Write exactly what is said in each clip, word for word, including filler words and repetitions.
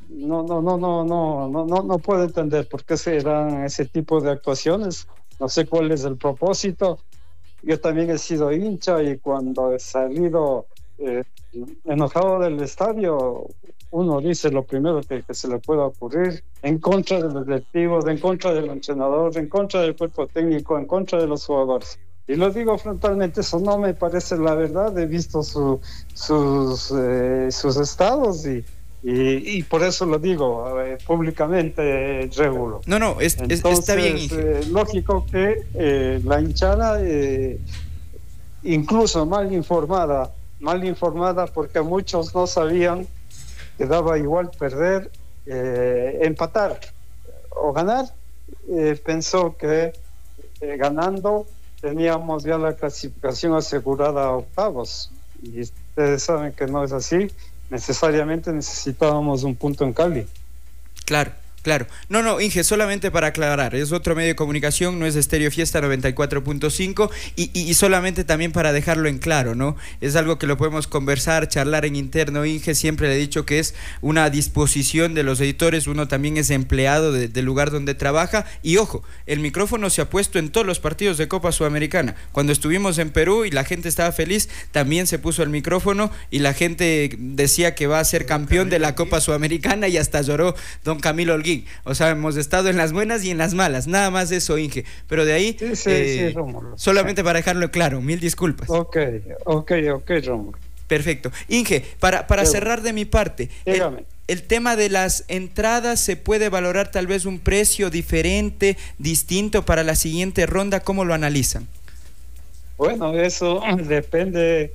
no, no, no, no, no, no, no, no puedo entender por qué se dan ese tipo de actuaciones. No sé cuál es el propósito. Yo también he sido hincha y cuando he salido eh, enojado del estadio, uno dice lo primero que, que se le pueda ocurrir en contra de los directivos, en contra del entrenador, en contra del cuerpo técnico, en contra de los jugadores. Y lo digo frontalmente, eso no me parece la verdad. He visto su, sus, eh, sus estados y, y, y por eso lo digo eh, públicamente, eh, Regulo. No, no, es, Entonces, es, está bien. Eh, lógico que eh, la hinchada, eh, incluso mal informada, mal informada porque muchos no sabían que daba igual perder, eh, empatar o ganar, eh, pensó que eh, ganando teníamos ya la clasificación asegurada a octavos, y ustedes saben que no es así. Necesariamente necesitábamos un punto en Cali. Claro. Claro, no, no, Inge, solamente para aclarar, es otro medio de comunicación, no es Estéreo Fiesta noventa y cuatro punto cinco y, y, y solamente también para dejarlo en claro, ¿no? Es algo que lo podemos conversar, charlar en interno, Inge, siempre le he dicho que es una disposición de los editores, uno también es empleado de, del lugar donde trabaja y ojo, el micrófono se ha puesto en todos los partidos de Copa Sudamericana, cuando estuvimos en Perú y la gente estaba feliz, también se puso el micrófono y la gente decía que va a ser campeón de la Copa Sudamericana y hasta lloró don Camilo Holguín. O sea, hemos estado en las buenas y en las malas, nada más eso, Inge. Pero de ahí, sí, sí, eh, sí, Rómulo. solamente para dejarlo claro, mil disculpas. Ok, ok, ok, Rómulo. Perfecto. Inge, para, para cerrar de mi parte, dígame. El, el tema de las entradas, ¿se puede valorar tal vez un precio diferente, distinto para la siguiente ronda? ¿Cómo lo analizan? Bueno, eso depende...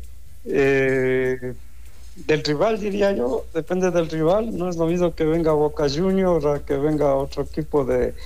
Eh, del rival, diría yo, depende del rival. No es lo mismo que venga Boca Juniors a que venga otro equipo de,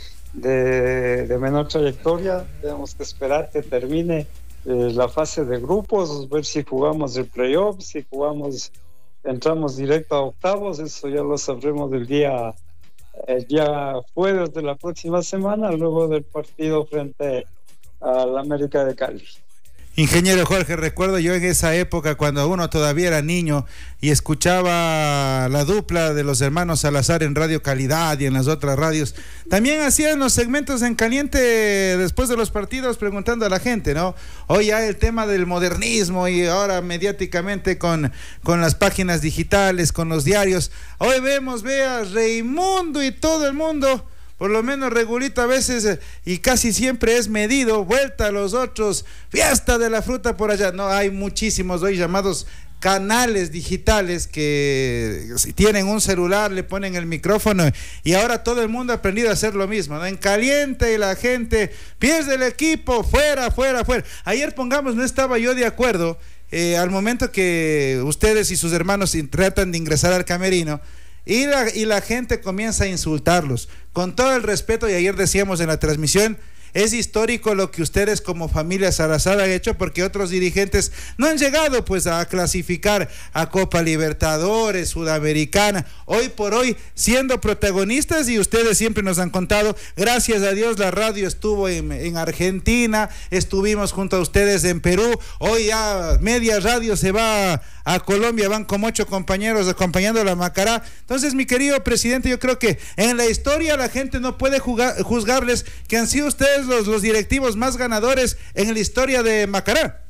de, de menor trayectoria. Tenemos que esperar que termine eh, la fase de grupos, ver si jugamos el playoff, si jugamos, entramos directo a octavos. Eso ya lo sabremos el día, el día jueves de la próxima semana, luego del partido frente a la América de Cali. Ingeniero Jorge, recuerdo yo en esa época cuando uno todavía era niño y escuchaba la dupla de los hermanos Salazar en Radio Calidad y en las otras radios, también hacían los segmentos en caliente después de los partidos preguntando a la gente, ¿no? Hoy ya el tema del modernismo y ahora mediáticamente con, con las páginas digitales, con los diarios, hoy vemos, vea, Raimundo y todo el mundo... Por lo menos Regulito a veces y casi siempre es medido, vuelta a los otros, fiesta de la fruta por allá. No, hay muchísimos hoy llamados canales digitales que si tienen un celular le ponen el micrófono y ahora todo el mundo ha aprendido a hacer lo mismo, ¿no? En caliente y la gente pierde el equipo, fuera, fuera, fuera. Ayer pongamos, no estaba yo de acuerdo, eh, al momento que ustedes y sus hermanos tratan de ingresar al camerino, Y la, y la gente comienza a insultarlos, con todo el respeto, y ayer decíamos en la transmisión, es histórico lo que ustedes como familia Salazar han hecho porque otros dirigentes no han llegado pues a clasificar a Copa Libertadores, Sudamericana, hoy por hoy siendo protagonistas y ustedes siempre nos han contado, gracias a Dios la radio estuvo en, en Argentina, estuvimos junto a ustedes en Perú, hoy ya media radio se va a, a Colombia, van como ocho compañeros acompañando a la Macará. Entonces mi querido presidente, yo creo que en la historia la gente no puede jugar, juzgarles que han sido ustedes Los, los directivos más ganadores en la historia de Macará.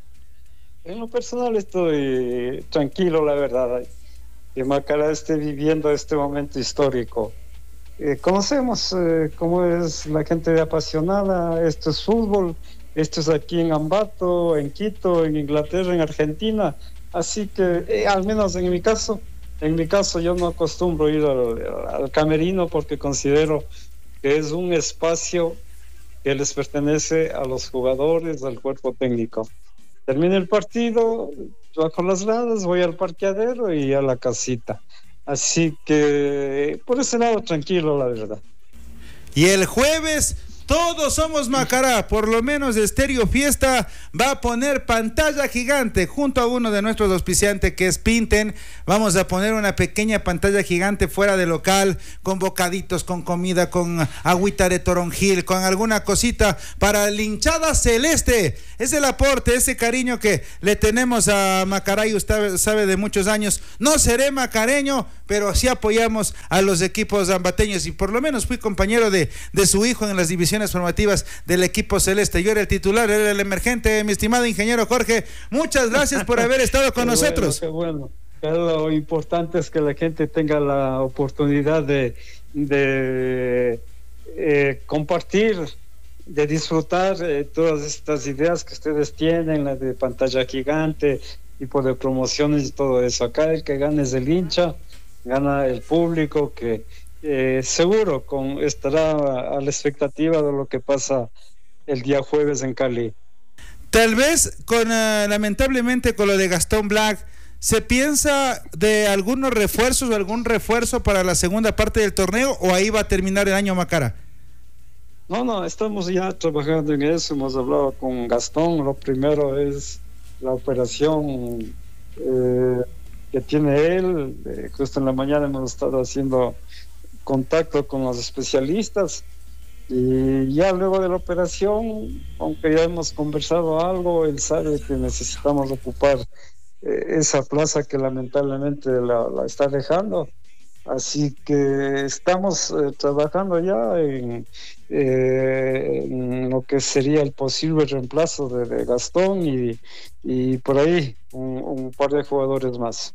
En lo personal estoy tranquilo, la verdad, que Macará esté viviendo este momento histórico. Eh, conocemos eh, cómo es la gente apasionada, esto es fútbol, esto es aquí en Ambato, en Quito, en Inglaterra, en Argentina, así que eh, al menos en mi caso, en mi caso yo no acostumbro ir al, al camerino porque considero que es un espacio que les pertenece a los jugadores, al cuerpo técnico. Termina el partido, bajo las gradas, voy al parqueadero y a la casita. Así que por ese lado tranquilo, la verdad. Y el jueves Todos somos Macará, por lo menos Estéreo Fiesta va a poner pantalla gigante junto a uno de nuestros auspiciantes que es Pinten. Vamos a poner una pequeña pantalla gigante fuera del local con bocaditos, con comida, con agüita de toronjil, con alguna cosita para la hinchada celeste. Es el aporte, ese cariño que le tenemos a Macará y usted sabe de muchos años. No seré macareño, pero sí apoyamos a los equipos ambateños y por lo menos fui compañero de, de su hijo en las divisiones formativas del equipo celeste. Yo era el titular, era el emergente, mi estimado ingeniero Jorge. Muchas gracias por haber estado con qué nosotros. Bueno, qué bueno. Lo importante es que la gente tenga la oportunidad de, de eh, compartir, de disfrutar eh, todas estas ideas que ustedes tienen, la de pantalla gigante, tipo de promociones y todo eso. Acá el que gana es el hincha, gana el público que eh, seguro con, estará a, a la expectativa de lo que pasa el día jueves en Cali. Tal vez con uh, lamentablemente con lo de Gastón Black, ¿se piensa de algunos refuerzos o algún refuerzo para la segunda parte del torneo o ahí va a terminar el año Macará? No, no, estamos ya trabajando en eso, hemos hablado con Gastón. Lo primero es la operación eh, que tiene él. Eh, justo en la mañana hemos estado haciendo contacto con los especialistas y ya luego de la operación, aunque ya hemos conversado algo, él sabe que necesitamos ocupar eh, esa plaza que lamentablemente la, la está dejando. Así que estamos eh, trabajando ya en, eh, en lo que sería el posible reemplazo de, de Gastón y, y por ahí un, un par de jugadores más.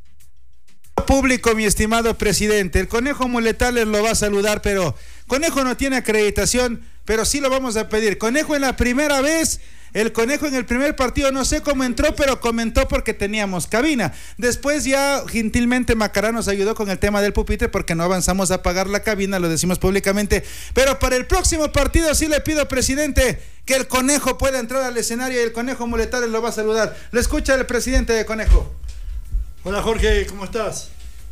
Público, mi estimado presidente, el Conejo Muletales lo va a saludar, pero Conejo no tiene acreditación, pero sí lo vamos a pedir. Conejo en la primera vez, el Conejo en el primer partido, no sé cómo entró, pero comentó porque teníamos cabina. Después ya gentilmente Macará nos ayudó con el tema del pupitre porque no avanzamos a pagar la cabina, lo decimos públicamente. Pero para el próximo partido sí le pido, presidente, que el Conejo pueda entrar al escenario y el Conejo Muletales lo va a saludar. Lo escucha el presidente de Conejo. Hola Jorge, ¿cómo estás?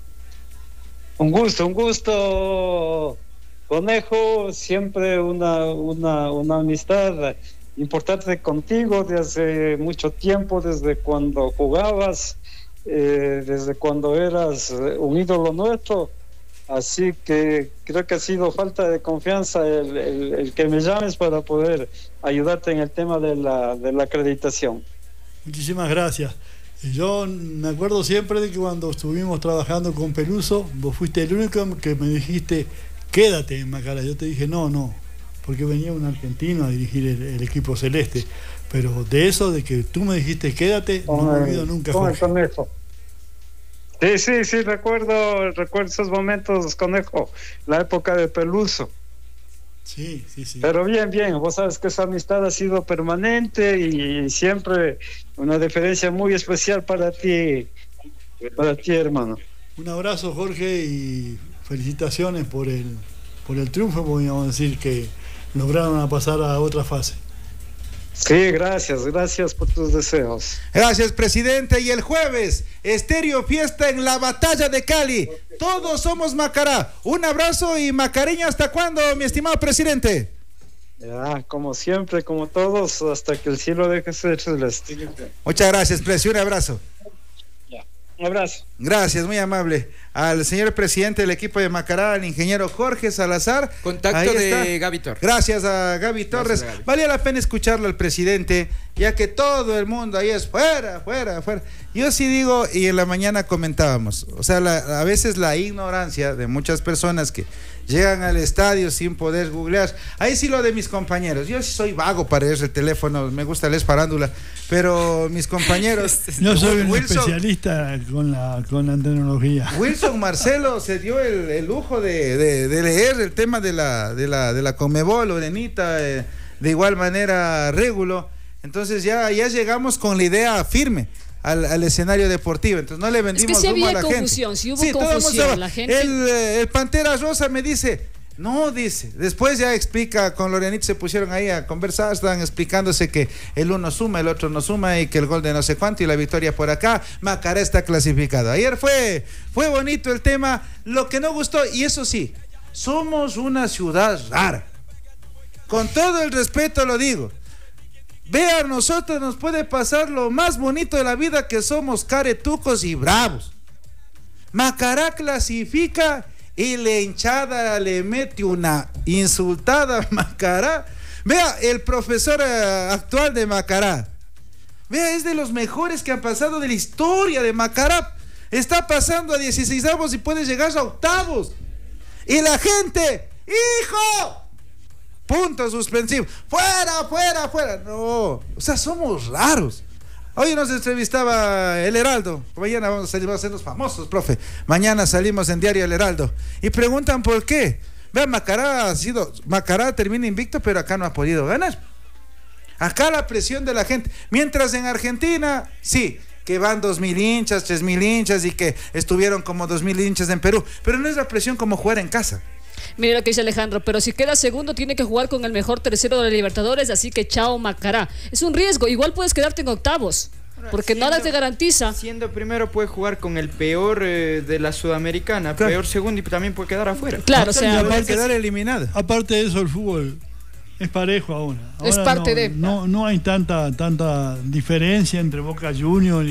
Un gusto, un gusto, Conejo, siempre una, una, una amistad importante contigo desde mucho tiempo, desde cuando jugabas, eh, desde cuando eras un ídolo nuestro, así que creo que ha sido falta de confianza el, el, el que me llames para poder ayudarte en el tema de la, de la acreditación. Muchísimas gracias. Yo me acuerdo siempre de que cuando estuvimos trabajando con Peluso, vos fuiste el único que me dijiste, quédate en Macará. Yo te dije, no, no, porque venía un argentino a dirigir el, el equipo celeste. Pero de eso, de que tú me dijiste, quédate, con no me olvido nunca. Con el Conejo. Sí, sí, sí, recuerdo, recuerdo esos momentos, Conejo, la época de Peluso. Sí, sí, sí. Pero bien, bien, vos sabes que esa amistad ha sido permanente y siempre una deferencia muy especial para ti, para ti, hermano. Un abrazo, Jorge, y felicitaciones por el, por el triunfo, podríamos decir que lograron pasar a otra fase. Sí, gracias, gracias por tus deseos. Gracias, presidente. Y el jueves, Estéreo Fiesta en la Batalla de Cali. Todos somos Macará. Un abrazo y macareña, ¿hasta cuándo, mi estimado presidente? Ya, como siempre, como todos, hasta que el cielo deje ser celeste. Muchas gracias, presidente. Un abrazo. Ya, un abrazo. Gracias, muy amable. Al señor presidente del equipo de Macará, al ingeniero Jorge Salazar. Contacto de Gaby Torres. Gracias a Gaby Torres. Gracias, Gaby. Valía la pena escucharlo al presidente, ya que todo el mundo ahí es fuera, fuera, fuera. Yo sí digo, y en la mañana comentábamos, o sea, la, a veces la ignorancia de muchas personas que llegan al estadio sin poder googlear. Ahí sí lo de mis compañeros. Yo sí soy vago para ese teléfono, me gusta la farándula, pero mis compañeros... Yo soy un Wilson, especialista con la, con la tecnología. Wilson Marcelo se dio el, el lujo de, de, de leer el tema de la, de la, de la Conmebol, Orenita, eh, de igual manera Régulo. Entonces ya, ya llegamos con la idea firme al, al escenario deportivo, entonces no le vendimos es que si humo había a la confusión, gente. Si hubo sí, confusión, la gente... el, el Pantera Rosa me dice, no, dice, después ya explica, con Lorenito se pusieron ahí a conversar, estaban explicándose que el uno suma, el otro no suma y que el gol de no sé cuánto y la victoria por acá, Macará está clasificado. Ayer fue, fue bonito el tema, lo que no gustó, y eso sí, somos una ciudad rara. con todo el respeto lo digo. Vea, a nosotros nos puede pasar lo más bonito de la vida, que somos caretucos y bravos. Macará clasifica y la hinchada le mete una insultada a Macará. Vea, el profesor uh, actual de Macará. Vea, es de los mejores que han pasado de la historia de Macará. Está pasando a dieciseisavos y puede llegar a octavos. Y la gente, ¡hijo! Punto suspensivo. ¡Fuera, fuera, fuera! No, o sea, somos raros. Hoy nos entrevistaba el Heraldo. Mañana vamos a salir, vamos a ser los famosos, profe. Mañana salimos en Diario El Heraldo. Y preguntan por qué. Vean, Macará ha sido, Macará termina invicto, pero acá no ha podido ganar. Acá la presión de la gente. Mientras en Argentina, sí, que van dos mil hinchas, tres mil hinchas y que estuvieron como dos mil hinchas en Perú. Pero no es la presión como jugar en casa. Mira lo que dice Alejandro, pero si queda segundo tiene que jugar con el mejor tercero de la Libertadores, así que chao Macará. Es un riesgo, igual puedes quedarte en octavos, porque siendo, nada te garantiza. Siendo primero puede jugar con el peor eh, de la Sudamericana, claro. Peor segundo y también puede quedar afuera. Claro, o sea, puede quedar eliminado. Aparte de eso, el fútbol es parejo ahora. ahora es parte no, de... No, no hay tanta, tanta diferencia entre Boca Juniors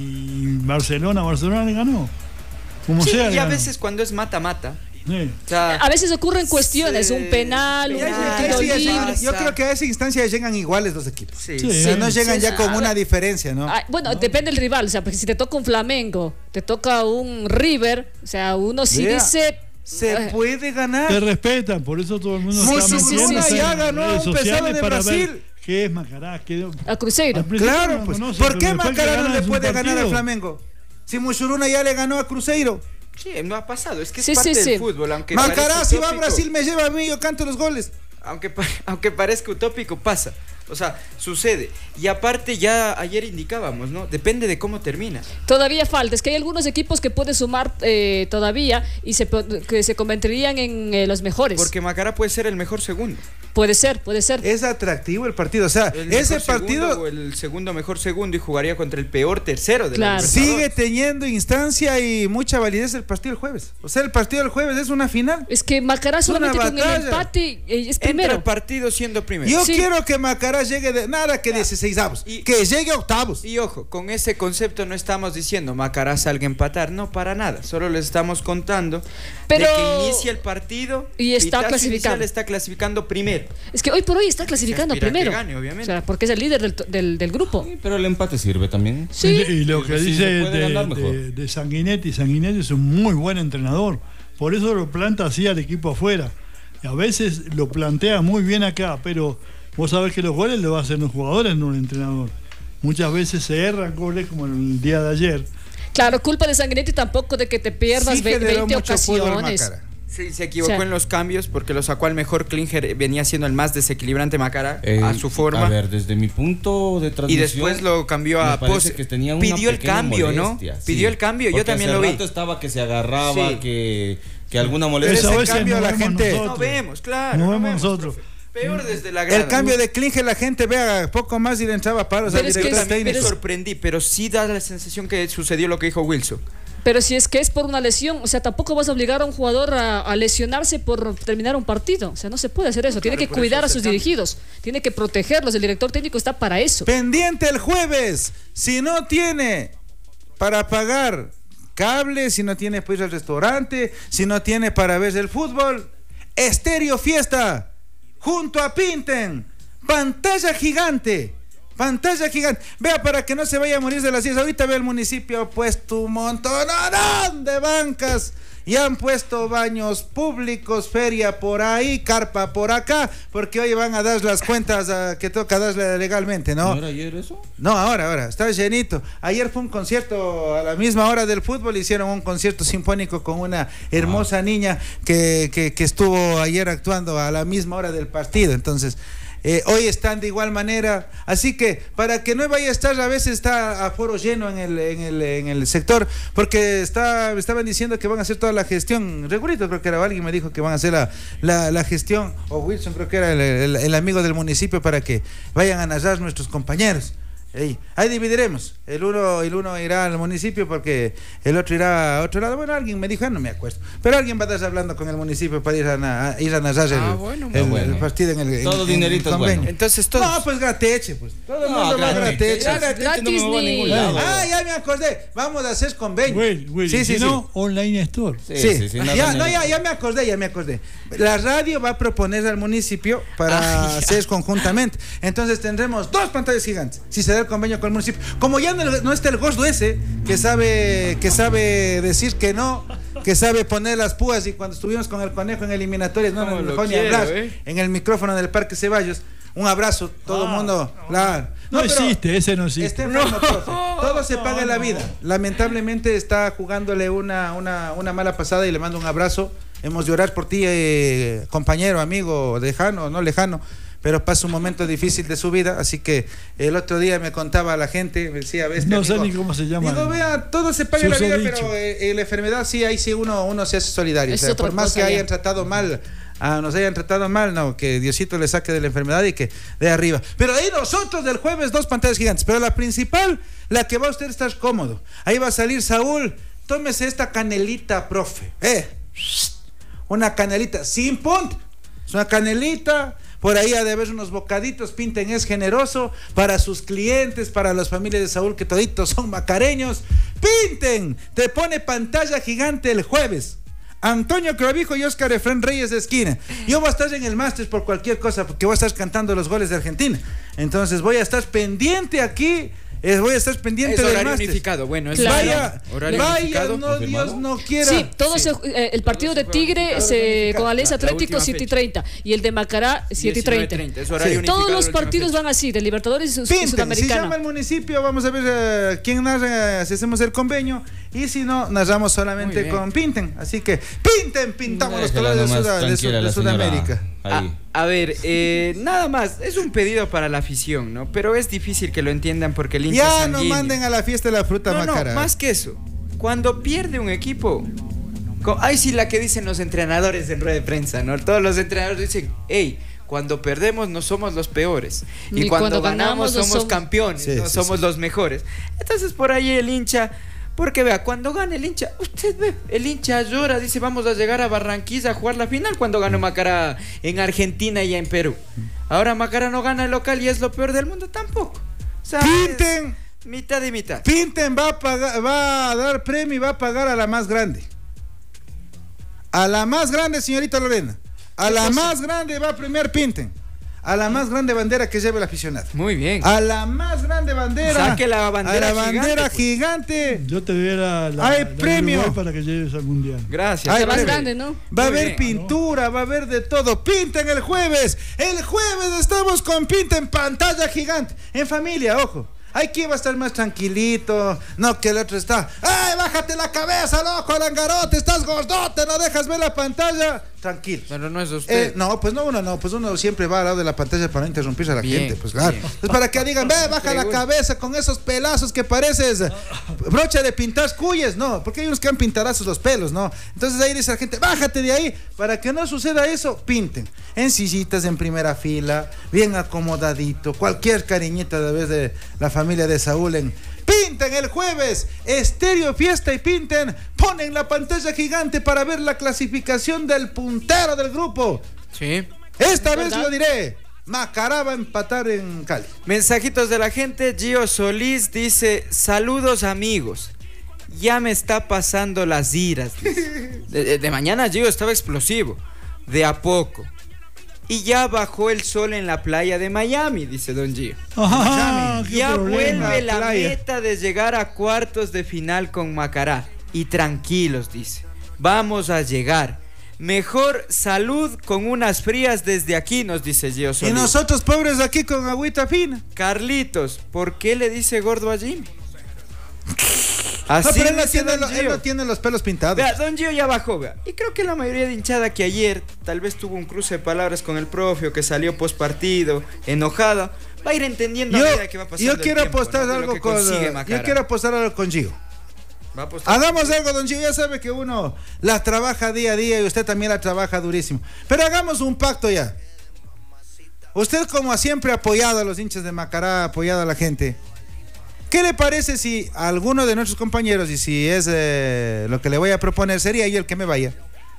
y Barcelona. Barcelona le ganó. Como sí, sea, y a ganó. veces cuando es mata-mata. Sí. O sea, a veces ocurren cuestiones, sí, un penal, un tiro libre. Yo creo que a esa instancia llegan iguales los equipos. Sí. Sí. O sea, no llegan sí, ya con una ver, diferencia, ¿no? Ah, bueno, no. Depende del rival. O sea, porque si te toca un Flamengo, te toca un River, o sea, uno sí Vea. dice... Se eh, puede ganar. Te respetan, por eso todo el mundo sí, está sí, sí, sí, ya ganó un pesado de Brasil. ¿Qué es Macará? ¿Qué... A Cruzeiro. Claro, pues. Conoce, ¿por qué Macará no le puede ganar al Flamengo? Si Mushuruna ya le ganó a Cruzeiro. Sí, no ha pasado, es que es sí, parte sí, del sí. fútbol. Aunque Macará, si va a Brasil, me lleva a mí, yo canto los goles. Aunque, aunque parezca utópico, pasa. O sea, sucede. Y aparte, ya ayer indicábamos, ¿no? Depende de cómo termina. Todavía falta. Es que hay algunos equipos que pueden sumar eh, todavía y se, que se convertirían en eh, los mejores. Porque Macará puede ser el mejor segundo. Puede ser, puede ser. Es atractivo el partido. O sea, el ese partido. O el segundo mejor segundo y jugaría contra el peor tercero de claro. la Sigue teniendo instancia y mucha validez el partido del jueves. O sea, el partido del jueves es una final. Es que Macará solamente con el empate es primero. Entra el partido siendo primero. Yo sí. quiero que Macará llegue de nada que dieciseisavos, y que llegue a octavos. Y ojo, con ese concepto no estamos diciendo Macará salga a empatar, no, para nada. Solo les estamos contando Pero... de que inicia el partido y está clasificando. Está clasificando primero. Es que hoy por hoy está clasificando primero. Que gane, obviamente. O sea, porque es el líder del, del, del grupo. Sí, pero el empate sirve también. Sí. Y, y lo que sí, dice de, de, de Sanguinetti, Sanguinetti es un muy buen entrenador. Por eso lo planta así al equipo afuera. Y a veces lo plantea muy bien acá, pero vos sabés que los goles lo hacen los jugadores, no el entrenador. Muchas veces se erran goles como el día de ayer. Claro, culpa de Sanguinetti tampoco de que te pierdas sí veinte ocasiones. Sí, se equivocó o sea, en los cambios porque lo sacó al mejor. Klinger venía siendo el más desequilibrante Macará eh, a su forma. A ver, desde mi punto de transmisión. Y después lo cambió a Post. Pidió el cambio, molestia, ¿no? Sí. Pidió el cambio, yo también lo vi. Rato estaba que se agarraba, sí. que, que alguna molestia. Ese cambio no la gente. Nosotros. No vemos, claro. No, no vemos vemos nosotros. Peor desde la grada. El cambio de Klinger, la gente vea poco más y le entraba paros al director técnico. Me sorprendí, pero sí da la sensación que sucedió lo que dijo Wilson. Pero si es que es por una lesión, o sea, tampoco vas a obligar a un jugador a, a lesionarse por terminar un partido. O sea, no se puede hacer eso. No, tiene claro, que cuidar a sus dirigidos. Tiene que protegerlos. El director técnico está para eso. Pendiente el jueves. Si no tiene para pagar cable, si no tiene para ir al restaurante, si no tiene para ver el fútbol, Estéreo Fiesta, junto a Pinten, pantalla gigante. Pantalla gigante. Vea, para que no se vaya a morir de las diez. Ahorita ve el municipio ha puesto un montón de bancas y han puesto baños públicos, feria por ahí, carpa por acá, porque hoy van a dar las cuentas a, que toca dar legalmente, ¿no? ¿No era ayer eso? No, ahora, ahora, está llenito. Ayer fue un concierto a la misma hora del fútbol, hicieron un concierto sinfónico con una hermosa ah. niña que, que, que estuvo ayer actuando a la misma hora del partido, entonces... Eh, hoy están de igual manera, así que para que no vaya a estar, a veces está a foro lleno en el, en el, en el sector, porque está, estaban diciendo que van a hacer toda la gestión. Regulito creo que era, alguien me dijo que van a hacer la, la, la gestión, o Wilson creo que era el, el, el amigo del municipio, para que vayan a narrar nuestros compañeros. Ey, ahí dividiremos. El uno, el uno irá al municipio porque el otro irá a otro lado. Bueno, alguien me dijo, ah, no me acuerdo. Pero alguien va a estar hablando con el municipio para ir a, na- a ir a narrar el, Ah, bueno, el, bueno. el partido en el, Todo en- dinerito en es convenio. bueno. Entonces todos. No, pues grateche, pues. Todo el No, mundo va a gratis. grateche. Ya gratis no me Gratis voy a ni- ningún lado. Ah, ya me acordé. Vamos a hacer convenio. Will, Will, sí, y sí, si sí. no, online store. Sí, Sí, sí, sí, nada ya, de- no, ya, ya me acordé, ya me acordé. La radio va a proponer al municipio para Ah, ya. hacer conjuntamente. Entonces tendremos dos pantallas gigantes. Si se da el convenio con el municipio. Como ya no, no está el gordo ese, que sabe, que sabe decir que no, que sabe poner las púas, y cuando estuvimos con el conejo en eliminatorias, no ¿Cómo nos lo dejó ni quiero, hablar, eh? en el micrófono del Parque Ceballos. Un abrazo, todo el Ah, mundo. Claro. No, pero- existe, ese no existe. Está enfermo, profe. Todo se paga en la vida. Lamentablemente está jugándole una, una, una mala pasada y le mando un abrazo. Hemos de orar por ti, eh, compañero, amigo, lejano, no lejano, pero pasa un momento difícil de su vida. Así que el otro día me contaba a la gente, me decía, ves, No sé ni cómo se llama. Digo, vea, todo se paga en la vida, Susodicho. pero eh, eh, la enfermedad sí, ahí sí uno, uno se hace solidario. Es O sea, otra por más cosa que ya. hayan tratado mal, ah, nos hayan tratado mal, no, que Diosito le saque de la enfermedad y que de arriba. Pero ahí nosotros del jueves dos pantallas gigantes, pero la principal, la que va a usted estar cómodo. Ahí va a salir Saúl, tómese esta canelita, profe. Eh, una canelita sin punto. Es una canelita. Por ahí ha de haber unos bocaditos. Pinten es generoso para sus clientes, para las familias de Saúl, que toditos son macareños. Pinten, te pone pantalla gigante el jueves. Antonio Clavijo y Oscar Efrén Reyes de esquina. Yo voy a estar en el máster por cualquier cosa, porque voy a estar cantando los goles de Argentina. Entonces voy a estar pendiente aquí. eh, voy a estar pendiente Es del horario máster. unificado, bueno, es Claro. Vaya, horario vaya, unificado. no, ¿Confirmado? Dios no quiera. Sí, todo Sí. se- eh, el partido de Tigre se, con Alianza La- la Atlético última siete y fecha. treinta y el de Macará siete y treinta. Es horario Sí. unificado Todos la los última partidos fecha. van así, de Libertadores y Sud- Pinten, si Sudamericana. llama el municipio, vamos a ver eh, quién narra, si hacemos el convenio, y si no, narramos Muy solamente bien. con Pinten. Así que Pinten, pintamos los Déjala colores de, nomás Sud- de Sud- tranquila de la señora Sudamérica. ahí. A, a ver, eh, nada más, es un pedido para la afición, ¿no? Pero es difícil que lo entiendan porque el hincha es Ya no sanguíneo. manden a la fiesta de la fruta No, Macara. no, más que eso. Cuando pierde un equipo, co- ay sí la que dicen los entrenadores en rueda de prensa, ¿no? Todos los entrenadores dicen, hey, cuando perdemos no somos los peores. Y Ni cuando, cuando ganamos, ganamos no somos somos- campeones, Sí, no sí, somos sí. los mejores. Entonces por ahí el hincha, porque vea, cuando gana el hincha, usted ve, el hincha llora, dice, vamos a llegar a Barranquilla a jugar la final cuando ganó Macará en Argentina y en Perú. Ahora Macará no gana el local y es lo peor del mundo tampoco. O sea, Pinten, es mitad y mitad. Pinten va a, pagar, va a dar premio y va a pagar a la más grande. A la más grande, señorita Lorena. A la más grande va a premiar Pinten. A la más grande bandera que lleve el aficionado. Muy bien. A la más grande bandera. Saque la bandera A la bandera gigante, gigante. Yo te doy la, la, Hay la de premio. Uruguay para que lleves al mundial. Gracias. Ay, La más breve. grande, ¿no? Va a Muy haber bien. pintura, va a haber de todo. Pinten el jueves. El jueves estamos con Pinten pantalla gigante. En familia, ojo. Aquí va a estar más tranquilito. No que el otro está. ¡Ay, bájate la cabeza, loco, Langarote! Estás gordote, no dejas ver la pantalla. Tranquilo. Pero no es usted. Eh, no, pues no, uno no, pues uno siempre va al lado de la pantalla para no interrumpirse a la Bien, gente, pues claro. bien. Pues para que digan, ve, baja la Pregunta. cabeza con esos pelazos que pareces eh, brocha de pintar cuyes, no, porque hay unos que han pintarazos los pelos, no. Entonces ahí dice la gente, bájate de ahí, para que no suceda eso, pinten. En sillitas en primera fila, bien acomodadito, cualquier cariñita de vez de la familia de Saúl en Pinten el jueves, Estéreo Fiesta y Pinten ponen la pantalla gigante para ver la clasificación del puntero del grupo. Sí. Esta vez ¿Verdad? lo diré, Macará va a empatar en Cali. Mensajitos de la gente. Gio Solís dice: saludos amigos. Ya me está pasando las iras. dice. De, de- de mañana Gio estaba explosivo. De a poco. Y ya bajó el sol en la playa de Miami, dice Don Gio. Ah, qué Ya problema. vuelve la playa. meta de llegar a cuartos de final con Macará. Y tranquilos, dice. Vamos a llegar. Mejor salud con unas frías desde aquí, nos dice Gio Y Solís. nosotros pobres aquí con agüita fina. Carlitos, ¿por qué le dice gordo a Jimmy? No, Así pero él no, dice tiene, Don lo- él Gio. no tiene los pelos pintados. Vea, Don Gio ya bajó, vea. Y creo que la mayoría de hinchada que ayer tal vez tuvo un cruce de palabras con el profe o que salió post partido, enojada, va a ir entendiendo a Yo, medida que va pasando yo el quiero tiempo, apostar ¿no? De lo algo que con consigue yo Macará. quiero apostar algo con Gio. Va a apostar. Hagamos algo, don Gio, ya sabe que uno la trabaja día a día y usted también la trabaja durísimo. Pero hagamos un pacto ya. Usted como siempre ha apoyado a los hinchas de Macará, ha apoyado a la gente. ¿Qué le parece si alguno de nuestros compañeros, y si es eh, lo que le voy a proponer, sería yo el que me vaya?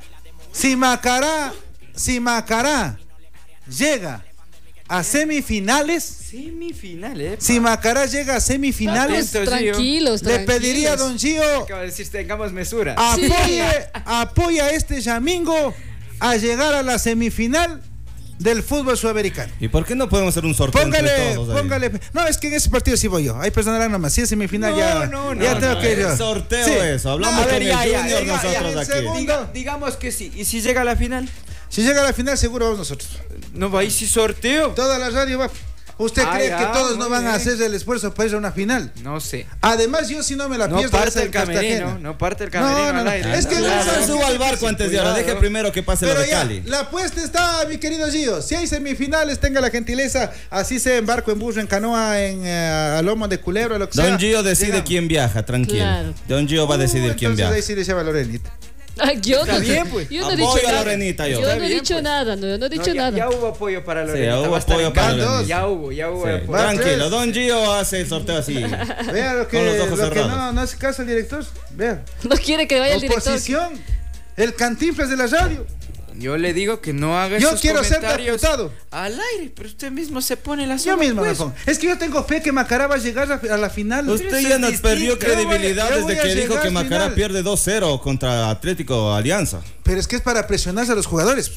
Si Macará, si Macará llega a semifinales, Semifinales. si Macará llega a semifinales, Atentos, Gio. Tranquilos, le tranquilos. pediría a don Gio, Acaba de decir, tengamos mesura. apoye, apoya a este Yamingo a llegar a la semifinal del fútbol sudamericano. ¿Y por qué no podemos hacer un sorteo Póngale, entre todos ahí? póngale. No, es que en ese partido sí voy yo. Hay personal nomás. Si es semifinal No, ya. no, no, ya no, tengo no, que ir el yo. sorteo Sí. eso, hablamos A con ver, el ya, ya, Junior ya, nosotros ya, aquí. segundo. Diga- digamos que sí. ¿Y si llega a la final? Si llega a la final, seguro vamos nosotros. No va a ir si sorteo. Toda la radio va. ¿Usted Ah, cree ya, que todos no muy van a bien. hacer el esfuerzo para ir a una final? No sé. Además, yo si no me la No pierdo, va a parte ser el camerino. Cartagena. No parte el No, camerino no, al no. aire. Es que No, no no, sabes suba qué al barco difícil, antes de ahora, cuidado. deje primero que pase lo Pero de ya, Cali. la apuesta está, mi querido Gio. Si hay semifinales, tenga la gentileza, así sea en barco, en burro, en canoa, en eh, a lomo de culebra, lo que sea. Don Gio decide Llegamos. quién viaja, tranquilo. Claro. Don Gio va a decidir Uh, quién entonces viaja. ahí sí le lleva Lorenita. Ay, yo Está no, bien, pues. yo no he Apoyo dicho a nada. Lorenita, yo. Yo Está no he bien, dicho pues. nada, no, yo no he dicho No, ya, nada. ya hubo apoyo para Sí, Lorena. hubo va a estar apoyo en para Cali. Lorena. Ya hubo, ya hubo Sí, apoyo. Va, tranquilo, pues. Don Gio hace el sorteo así. Vea lo que, Con los ojos lo que cerrados. no, no hace caso el director. Vea. No quiere que vaya el director. Oposición. El Cantinflas de la radio. Yo le digo que no haga Yo esos quiero ser comentarios diputado. al aire, pero usted mismo se pone la Yo soga, mismo me pues. pongo. Es que yo tengo fe que Macará va a llegar a a la final. Usted eso ya es nos distinto. perdió Yo credibilidad voy- yo voy desde a que dijo llegar que al Macará final. pierde dos cero contra Atlético Alianza. Pero es que es para presionarse a los jugadores.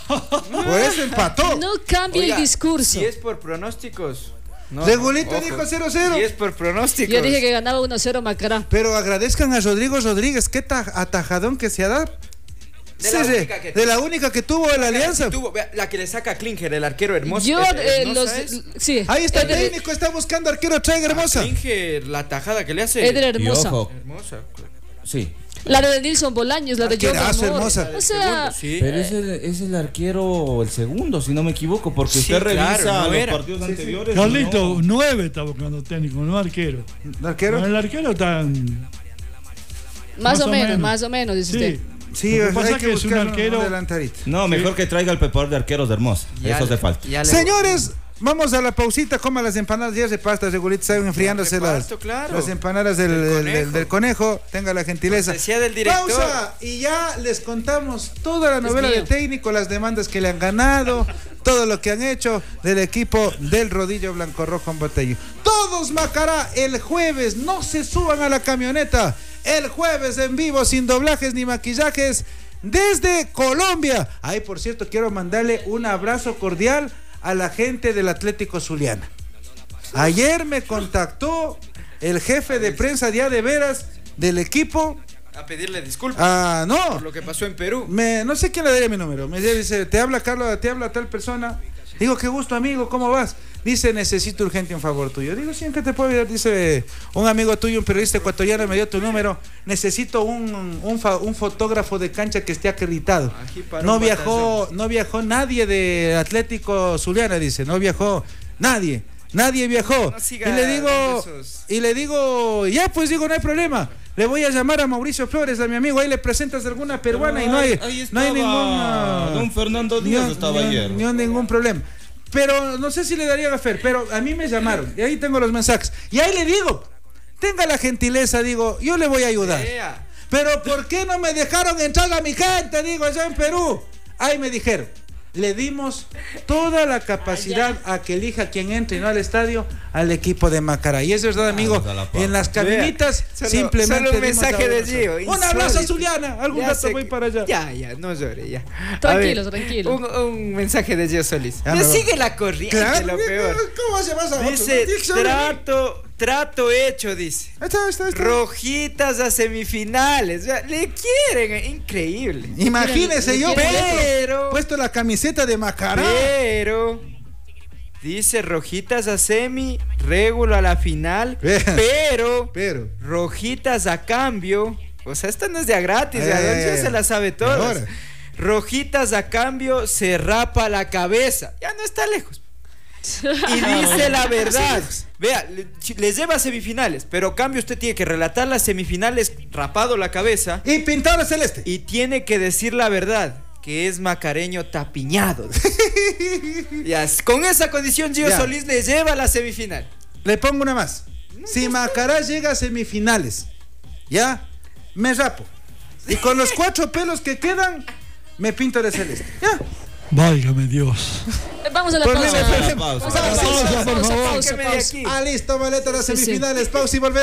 Por eso empató. No cambie Oiga, el discurso. Si es por pronósticos. No, Regulito ojo. dijo cero cero. Si es por pronósticos. Yo dije que ganaba uno cero Macará. Pero agradezcan a Rodrigo Rodríguez. Qué ta- atajadón que se ha dado. De la Sí, sí, única que de la única que tuvo en la alianza. Tuvo, vea, la que le saca a Klinger, el arquero hermoso. Yo, es- eh, hermosa los. es. Sí. Ahí está el Eder- técnico, está buscando arquero, trae hermosa. Klinger, la tajada que le hace. Eder Y Hermosa. ojo, Hermosa. sí. La de Nilson Bolaños, la de John Arquerazo, Amor. hermosa. O sea, Sí. Pero es el, es el arquero, el segundo, si no me equivoco, porque Sí, usted revisa claro, no los era. partidos anteriores. y Carlito, no. nueve está buscando técnico, no arquero. ¿Arquero? No, el arquero está. más, más o o menos, menos. más o menos, dice usted. Sí. Sí, Lo que hay pasa que es que es un buscar arquero- un delanterito. No, mejor que traiga el preparador de arqueros de Hermosa. Ya Eso le- hace falta. ya le- Señores, vamos a la pausita, coma las empanadas, ya se pasta, segurito, están enfriándose las, reparto, claro. las empanadas del, Del del- conejo. del- del conejo, tenga la gentileza. Cortesía del director. Pausa, y ya les contamos toda la novela mío. del técnico, las demandas que le han ganado, todo lo que han hecho del equipo del Rodillo Blanco Rojo en Botello. Todos Macará el jueves, no se suban a la camioneta, el jueves en vivo, sin doblajes ni maquillajes, desde Colombia. Ay, por cierto, quiero mandarle un abrazo cordial a la gente del Atlético Zuliana. Ayer me contactó el jefe de prensa de A de Veras del equipo. A pedirle disculpas Ah, no. por lo que pasó en Perú. Me, no sé quién le daría mi número. Me dice, te habla Carlos, te habla tal persona. Digo, qué gusto, amigo, ¿cómo vas? Dice, necesito urgente un favor tuyo. Digo, sí, ¿en qué te puedo ayudar? Dice, un amigo tuyo, un periodista ecuatoriano, me dio tu número. Necesito un, un, fa- un fotógrafo de cancha que esté acreditado. Aquí para No un viajó, no viajó nadie de Atlético Zuliana, dice, no viajó nadie. Nadie viajó. No siga y le digo, dando esos- y le digo, ya pues digo, no hay problema. Le voy a llamar a Mauricio Flores, a mi amigo, ahí le presentas alguna peruana y no hay, Ahí no hay estaba ninguna. Don Fernando Díaz ni- estaba ni- ayer. ni ningún problema. Pero no sé si le daría a Fer, pero a mí me llamaron y ahí tengo los mensajes. Y ahí le digo, tenga la gentileza, digo, yo le voy a ayudar. Vea. Pero ¿por qué no me dejaron entrar a mi gente? Digo, allá en Perú. Ahí me dijeron, le dimos toda la capacidad a que elija quien entre y no al estadio al equipo de Macará. Y es verdad, amigo, Vamos a la paz. en las cabinitas Solo- simplemente solo un dimos mensaje la de oración. Gio. Un abrazo a insólito. Zuliana. Algún Ya rato sé voy que- para allá. Ya, ya, no llore, ya. A Tranquilos, ver, tranquilos. Un, un mensaje de Gio Solís. Ya Le me voy. sigue la corriente, Claro, lo peor. ¿cómo se vas a otro? Dice, Tiene que ser de mí. trato, trato hecho, dice. Ahí está, ahí está, ahí está. Rojitas a semifinales. O sea, le quieren, increíble. Imagínese yo Pero- puesto, puesto la camiseta de Macará. Pero dice rojitas a semi, régulo a la final, Vea. pero Pero, rojitas a cambio. O sea, esta no es de a gratis, Ay, ya, ay, Don Gio ay. se la sabe todas. Ahora. Rojitas a cambio, se rapa la cabeza. Ya no está lejos. Y dice la verdad. Vea, le- les lleva a semifinales, pero cambio usted tiene que relatar las semifinales rapado la cabeza y pintar a celeste. y tiene que decir la verdad, que es macareño tapiñado. Ya, con esa condición Gio Ya. Solís le lleva a la semifinal. Le pongo una más. Si Macará llega a semifinales, ya, me rapo. Y con los cuatro pelos que quedan, me pinto de celeste. Ya. Válgame Dios. Vamos a la Pues pausa. mira, pausa. Vamos a la pausa, Pausa, por pausa, favor. pausa, pausa. Ah, listo, maleta, las Sí, sí. semifinales. Pausa y volvemos.